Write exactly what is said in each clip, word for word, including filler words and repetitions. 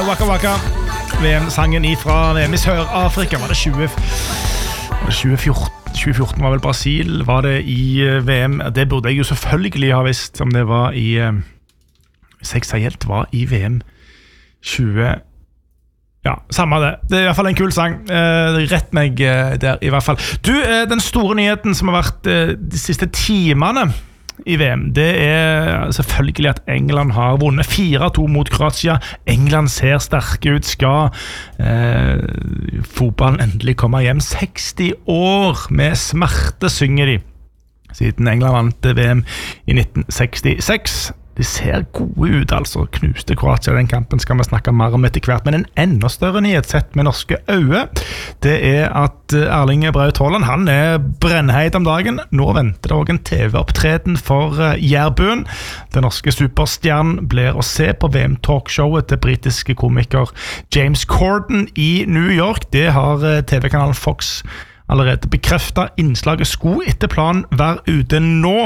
Waka Waka. V M-sangen ifra V M i Sør-Afrika. Var det tjue, tjue fjorten? tjue fjorten var vel Brasil. Var det i V M? Det burde jeg jo selvfølgelig ha visst om det var i... Hvis jeg sier helt var i V M tjue... Ja, samme det. Det er i hvert fall en kul sang. Eh, rett meg eh, der i hvert fall. Du, eh, den store nyheten som har vært eh, de siste timene i V M, det er selvfølgelig at England har vunnet fire to mot Kroatia. England ser sterke ut. Skal eh, fotballen endelig komme hjem? seksti år med smerte synger de, siden England vant V M i nitten sekstiseks. De ser gode ut, altså. Knuste Kroatia den kampen skal vi snakke mer om etter hvert. Men en enda større nyhet sett med norske øyne, det er at Erling Braut Haaland, han er brennheit om dagen. Nå venter det også en T V-opptreden for Jærbuen. Den norske superstjernen blir å se på V M-talkshowet til britiske komiker James Corden i New York. Det har T V-kanalen Fox allerede bekreftet. Innslaget skulle etter planen være ute nå.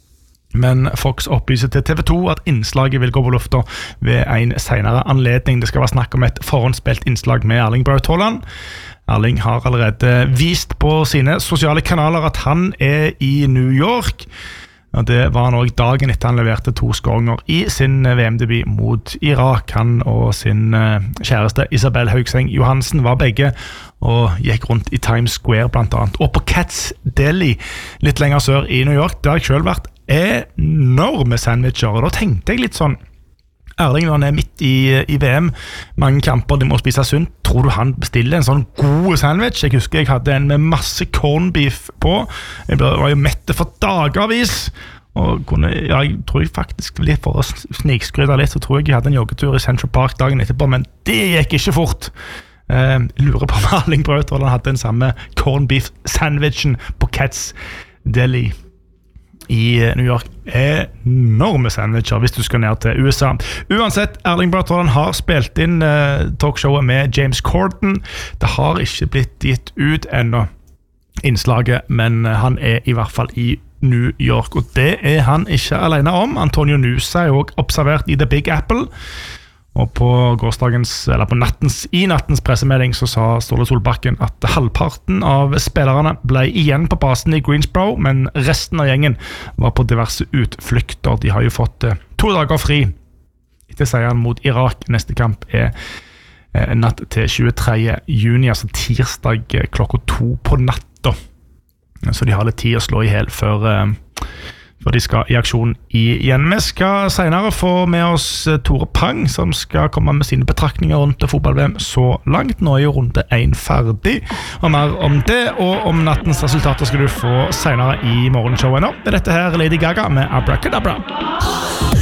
Men Fox opplyser til T V to at innslaget vil gå på lufta ved en senere anledning. Det skal være snakk om et forhåndsspilt innslag med Erling Braut Haaland. Erling har allerede vist på sine sosiale kanaler at han er i New York. Og det var han også dagen etter han leverte to skåringer i sin V M-debut mot Irak. Han og sin kjæreste Isabel Haugseng Johansen var begge og gikk rundt i Times Square blant annet. Og på Katz Deli litt lenger sør i New York, der har jeg selv vært enorme sandwicher, og da tenkte jeg litt sånn, Erling når han er midt i, i V M, mange kamper de må spise sunt, tror du han bestiller en sånn god sandwich? Jeg husker jeg hadde en med masse corned beef på, jeg var jo mette for dagervis, og kunne, ja, jeg tror jeg faktisk litt for å snikskryte litt, så tror jeg jeg hadde en joggetur i Central Park dagen etterpå, men det gikk ikke fort. Jeg uh, lurer på om Erling Braut Haaland hadde den samme corned beef sandwichen på Katz Deli i New York. Enorme sandwicher hvis du skal ned til U S A. Uansett, Erling Braut Haaland har spilt inn uh, talkshowet med James Corden. Det har ikke blitt gitt ut ennå innslaget, men uh, han er i hvert fall i New York, og det er han ikke alene om. Antonio Nusa er også observert i The Big Apple, og på gårsdagens, eller på nattens, i nattens pressemelding så sa Ståle Solbakken at halvparten av spillerne ble igjen på basen i Greensboro, men resten av gjengen var på diverse utflykter. De har jo fått eh, to dager fri etter seieren mot Irak. Neste kamp er eh, natt til tjuetredje juni, altså tirsdag eh, klokka to på natta. Så de har litt tid å slå i hel før... Eh, for de skal i aksjon igjen. Vi skal senere få med oss Tore Pang, som skal komme med sine betraktninger rundt fotball-V M så langt. Nå er jo runde én ferdig, og mer om det, og om nattens resultater skal du få senere i morgenshowet nå. Dette her Lady Gaga med Abracadabra.